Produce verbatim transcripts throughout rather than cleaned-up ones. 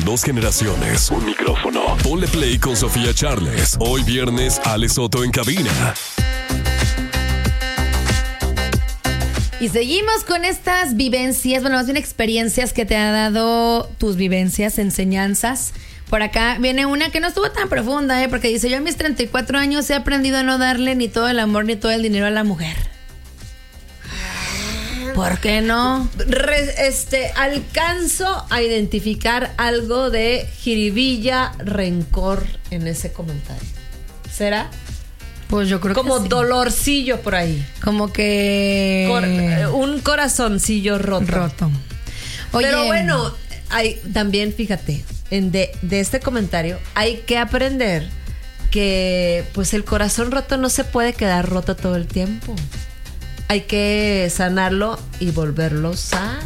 dos generaciones, un micrófono. Ponle play con Sofía Charles. Hoy viernes, Ale Soto en cabina. Y seguimos con estas vivencias, bueno, más bien experiencias que te ha dado tus vivencias, enseñanzas. Por acá viene una que no estuvo tan profunda, ¿eh? Porque dice, yo a mis treinta y cuatro años he aprendido a no darle ni todo el amor ni todo el dinero a la mujer. ¿Por qué no? Re, este, alcanzo a identificar algo de jiribilla, rencor en ese comentario. ¿Será? Pues yo creo como que sí. Dolorcillo por ahí. Como que... Cor, un corazoncillo roto. Roto. Oye, pero bueno, hay, también fíjate, en de, de este comentario hay que aprender que pues el corazón roto no se puede quedar roto todo el tiempo. Hay que sanarlo y volverlo sano.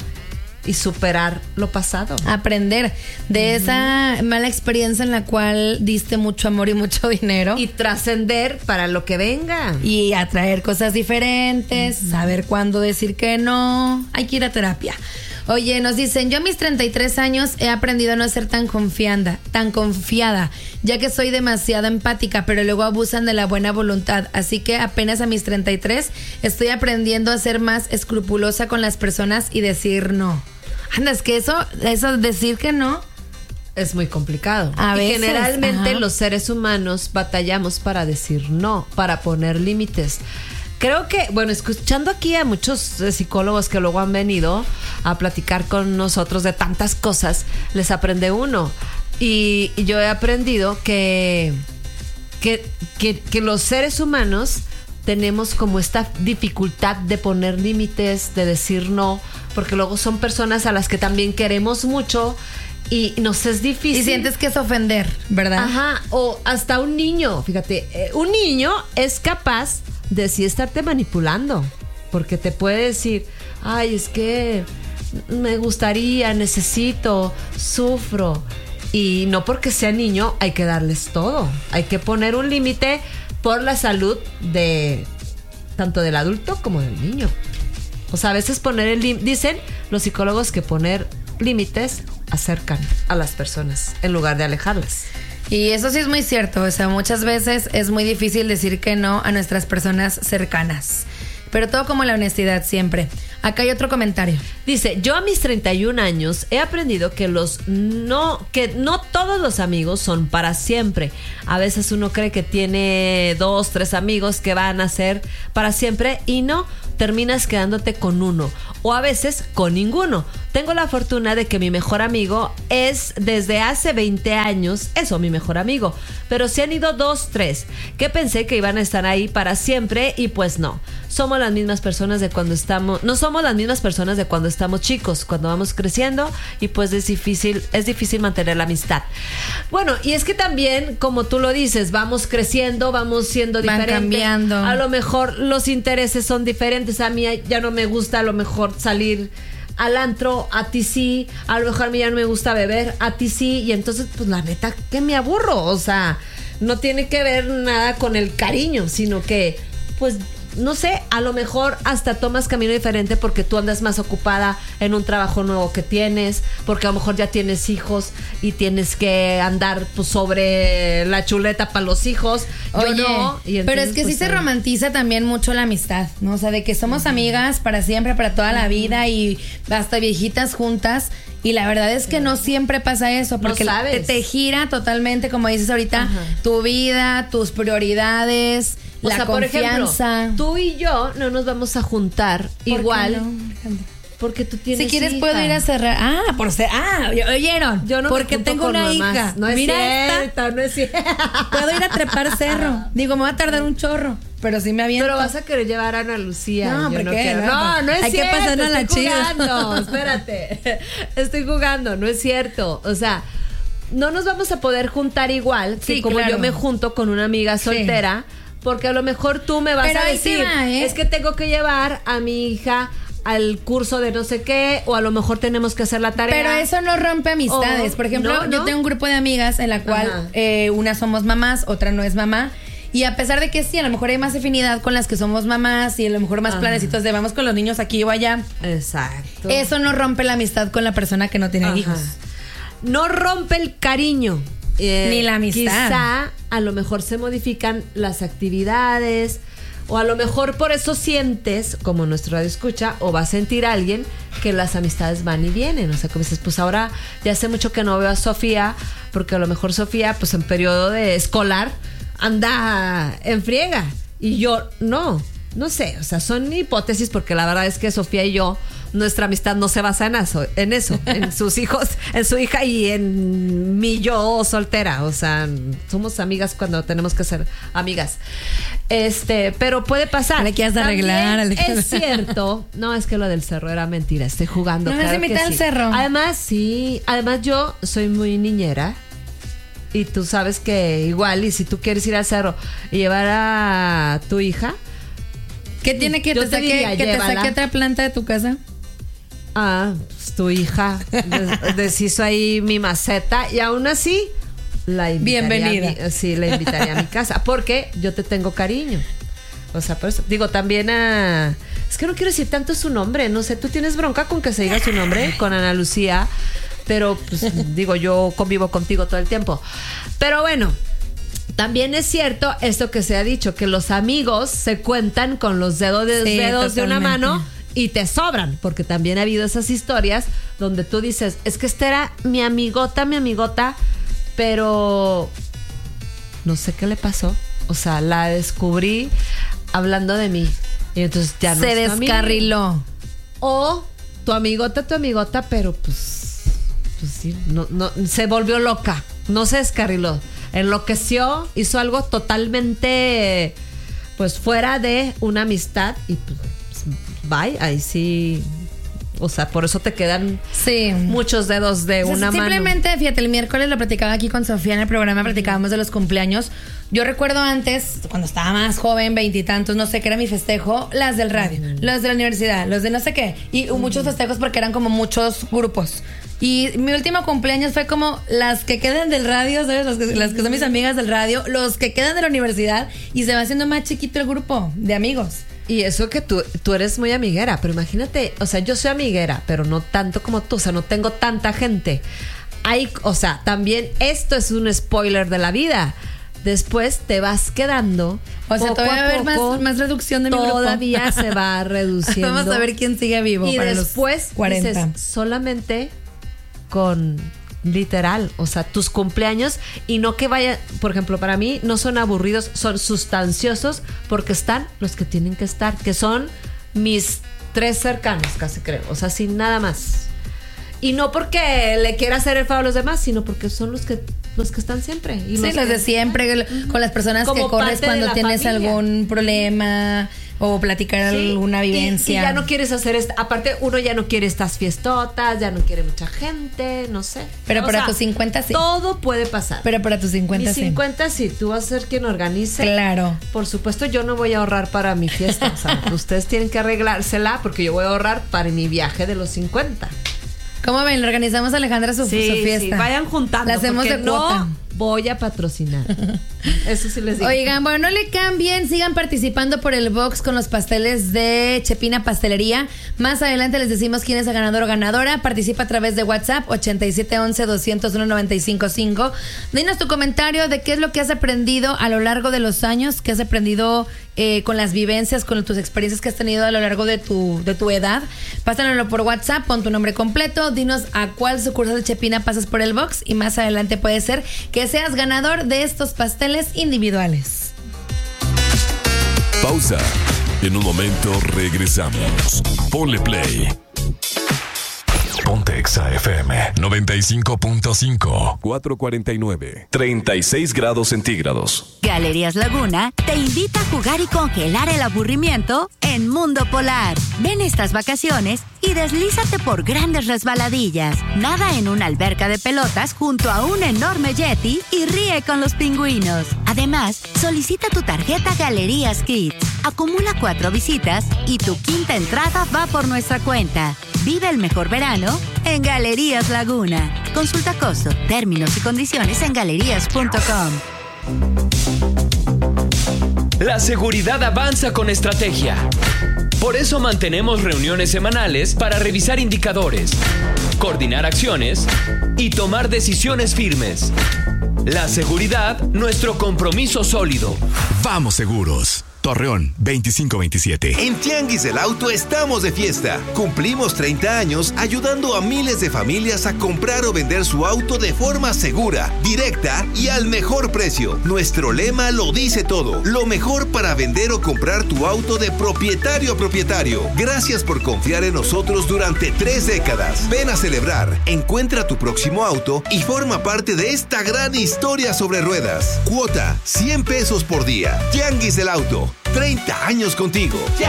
Y superar lo pasado. Aprender de uh-huh. esa mala experiencia en la cual diste mucho amor y mucho dinero. Y trascender para lo que venga. Y atraer cosas diferentes, uh-huh. saber cuándo decir que no. Hay que ir a terapia. Oye, nos dicen, yo a mis treinta y tres años he aprendido a no ser tan confiada, tan confiada, ya que soy demasiado empática, pero luego abusan de la buena voluntad. Así que apenas a mis treinta y tres estoy aprendiendo a ser más escrupulosa con las personas y decir no. Anda, es que eso, eso decir que no es muy complicado. A y veces, generalmente ajá. los seres humanos batallamos para decir no, para poner límites. Creo que, bueno, escuchando aquí a muchos psicólogos que luego han venido a platicar con nosotros de tantas cosas, les aprende uno. Y, y yo he aprendido que, que, que, que los seres humanos tenemos como esta dificultad de poner límites, de decir no, porque luego son personas a las que también queremos mucho y nos es difícil. Y sientes que es ofender, ¿verdad? Ajá, o hasta un niño, fíjate, eh, un niño es capaz de sí estarte manipulando, porque te puede decir, ay, es que me gustaría, necesito, sufro, y no porque sea niño hay que darles todo, hay que poner un límite por la salud de tanto del adulto como del niño. O sea, a veces poner el límite, dicen los psicólogos que poner límites acercan a las personas en lugar de alejarlas. Y eso sí es muy cierto, o sea, muchas veces es muy difícil decir que no a nuestras personas cercanas. Pero todo como la honestidad siempre. Acá hay otro comentario. Dice, yo a mis treinta y un años he aprendido que los no, que no todos los amigos son para siempre. A veces uno cree que tiene dos, tres amigos que van a ser para siempre y no, terminas quedándote con uno. O a veces con ninguno. Tengo la fortuna de que mi mejor amigo es desde hace veinte años, eso, mi mejor amigo. Pero se han ido dos, tres, que pensé que iban a estar ahí para siempre y pues no. Somos las mismas personas de cuando estamos, no somos las mismas personas de cuando estamos chicos, cuando vamos creciendo y pues es difícil, es difícil mantener la amistad. Bueno, y es que también, como tú lo dices, vamos creciendo, vamos siendo diferentes. Van cambiando. A lo mejor los intereses son diferentes. A mí ya no me gusta a lo mejor salir al antro, a ti sí, a lo mejor a mí ya no me gusta beber, a ti sí, y entonces pues la neta que me aburro, o sea, no tiene que ver nada con el cariño, sino que pues no sé, a lo mejor hasta tomas camino diferente porque tú andas más ocupada en un trabajo nuevo que tienes, porque a lo mejor ya tienes hijos y tienes que andar pues sobre la chuleta para los hijos. Oye, yo no, y entonces, pero es que pues, sí se romantiza también mucho la amistad, ¿no? O sea, de que somos uh-huh. amigas para siempre, para toda la vida y hasta viejitas juntas. Y la verdad es que sí. no siempre pasa eso, porque no te, te gira totalmente, como dices ahorita, uh-huh. tu vida, tus prioridades, o la sea, confianza. Por ejemplo, tú y yo no nos vamos a juntar igual. No, porque tú tienes Si quieres hija. puedo ir a cerrar. Ah, por ser. Ah, ¿oyeron? Yo no porque tengo una mamás. hija. No es Mira cierto, esta. no es cierto. Puedo ir a trepar cerro. Digo, me va a tardar un chorro, pero sí me aviento. Pero vas a querer llevar a Ana Lucía. No, yo ¿por no qué? quiero. No, no, no es hay cierto. que pasarnos la Estoy chida. jugando. Espérate. Estoy jugando, no es cierto. O sea, no nos vamos a poder juntar igual que sí, como claro. yo me junto con una amiga soltera. Sí. Porque a lo mejor tú me vas pero a decir, va, ¿eh? es que tengo que llevar a mi hija al curso de no sé qué, o a lo mejor tenemos que hacer la tarea. Pero eso no rompe amistades. O, Por ejemplo, no, yo no. tengo un grupo de amigas en la cual eh, una somos mamás, otra no es mamá. Y a pesar de que sí, a lo mejor hay más afinidad con las que somos mamás y a lo mejor más Ajá. planecitos de vamos con los niños aquí o allá. Exacto. Eso no rompe la amistad con la persona que no tiene Ajá. hijos. no rompe el cariño. Eh, Ni la amistad. Quizá a lo mejor se modifican las actividades, o a lo mejor por eso sientes, como nuestro radio escucha, o va a sentir alguien que las amistades van y vienen. O sea, como dices, pues ahora ya hace mucho que no veo a Sofía, porque a lo mejor Sofía, pues en periodo de escolar, anda en friega. Y yo, no, no sé. O sea, son hipótesis, porque la verdad es que Sofía y yo, nuestra amistad no se basa en eso, en eso, en sus hijos, en su hija y en mi yo soltera. O sea, somos amigas cuando tenemos que ser amigas. Este, pero puede pasar. Le quieres arreglar. Es cierto. No, es que lo del cerro era mentira. Estoy jugando. No me claro vas a invitar sí. al cerro. Además, sí. Además, yo soy muy niñera. Y tú sabes que igual, y si tú quieres ir al cerro y llevar a tu hija, ¿qué tiene que, te, te, saque, diría, que te saque otra planta de tu casa? Ah, pues tu hija des- deshizo ahí mi maceta y aún así la invitaría. Bienvenida. A mi, sí, la invitaría a mi casa porque yo te tengo cariño. O sea, por eso digo también a... Es que no quiero decir tanto su nombre, no sé, ¿tú tienes bronca con que se diga su nombre? Con Ana Lucía, pero pues digo, yo convivo contigo todo el tiempo. Pero bueno, también es cierto esto que se ha dicho, que los amigos se cuentan con los dedos de, sí, dedos de una mano y te sobran, porque también ha habido esas historias donde tú dices, es que esta era mi amigota, mi amigota, pero no sé qué le pasó. O sea, la descubrí hablando de mí. Y entonces ya no se descarriló. O tu amigota, tu amigota, pero pues, pues sí, no, no, se volvió loca. No se descarriló. Enloqueció, hizo algo totalmente pues fuera de una amistad y pues bye, ahí sí. O sea, por eso te quedan sí. muchos dedos de o sea, una simplemente, mano. Simplemente, fíjate, el miércoles lo platicaba aquí con Sofía en el programa, platicábamos de los cumpleaños. Yo recuerdo antes, cuando estaba más joven, veintitantos, no sé qué era mi festejo, las del radio, mm. los de la universidad, los de no sé qué. Y mm. muchos festejos porque eran como muchos grupos. Y mi último cumpleaños fue como las que quedan del radio, ¿sabes? Las que, las que son mis amigas del radio, los que quedan de la universidad, y se va haciendo más chiquito el grupo de amigos. Y eso que tú, tú eres muy amiguera, pero imagínate, o sea, yo soy amiguera, pero no tanto como tú, o sea, no tengo tanta gente. Hay, o sea, también esto es un spoiler de la vida. Después te vas quedando. O sea, todavía va a haber más, más reducción de mi grupo. Todavía se va reduciendo. Vamos a ver quién sigue vivo. Y para después los cuarenta. Dices, solamente con... literal, o sea, tus cumpleaños, y no que vaya, por ejemplo, para mí no son aburridos, son sustanciosos porque están los que tienen que estar, que son mis tres cercanos, casi creo, o sea, sin nada más. Y no porque le quiera hacer el favor a los demás, sino porque son los que los que están siempre. Y sí, los, los que, de siempre, con las personas que corres cuando tienes familia. Algún problema o platicar sí, alguna vivencia. Y, y ya no quieres hacer esto. Aparte, uno ya no quiere estas fiestotas, ya no quiere mucha gente, no sé. Pero o para sea, tus cincuenta sí. Todo puede pasar. Pero para tus cincuenta Mis sí. cincuenta sí, tú vas a ser quien organice. Claro. Por supuesto, yo no voy a ahorrar para mi fiesta. O sea, ustedes tienen que arreglársela porque yo voy a ahorrar para mi viaje de los cincuenta. ¿Cómo ven? Le organizamos a Alejandra su, sí, su fiesta. Sí, vayan juntando. La hacemos de cuota. No voy a patrocinar. Eso sí les digo. Oigan, bueno, no le cambien, sigan participando por el box con los pasteles de Chepina Pastelería. Más adelante les decimos quién es el ganador o ganadora. Participa a través de WhatsApp ochenta y siete once doscientos uno noventa y cinco cinco. Dinos tu comentario de qué es lo que has aprendido a lo largo de los años, qué has aprendido eh, con las vivencias, con tus experiencias que has tenido a lo largo de tu, de tu edad. Pásanoslo por WhatsApp, pon tu nombre completo, dinos a cuál sucursal de Chepina pasas por el box y más adelante puede ser que seas ganador de estos pasteles individuales. Pausa. En un momento regresamos. Ponle play. Ponte Exa F M noventa y cinco punto cinco, cuatrocientos cuarenta y nueve, treinta y seis grados centígrados. Galerías Laguna te invita a jugar y congelar el aburrimiento en Mundo Polar. Ven estas vacaciones y deslízate por grandes resbaladillas. Nada en una alberca de pelotas junto a un enorme yeti y ríe con los pingüinos. Además, solicita tu tarjeta Galerías Kids. Acumula cuatro visitas y tu quinta entrada va por nuestra cuenta. Vive el mejor verano en Galerías Laguna. Consulta costo, términos y condiciones en galerías punto com. La seguridad avanza con estrategia. Por eso mantenemos reuniones semanales para revisar indicadores, coordinar acciones y tomar decisiones firmes. La seguridad, nuestro compromiso sólido. Vamos seguros. Torreón, veinticinco veintisiete. En Tianguis del Auto estamos de fiesta. Cumplimos treinta años ayudando a miles de familias a comprar o vender su auto de forma segura, directa y al mejor precio. Nuestro lema lo dice todo. Lo mejor para vender o comprar tu auto de propietario a propietario. Gracias por confiar en nosotros durante tres décadas. Ven a celebrar, encuentra tu próximo auto y forma parte de esta gran historia sobre ruedas. Cuota, cien pesos por día. Tianguis del Auto. treinta años contigo.